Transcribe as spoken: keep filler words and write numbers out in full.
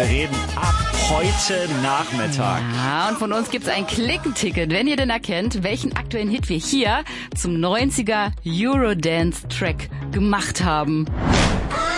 reden ab heute Nachmittag. Ja, und von uns gibt's ein Klickenticket, wenn ihr denn erkennt, welchen aktuellen Hit wir hier zum neunziger Eurodance-Track gemacht haben.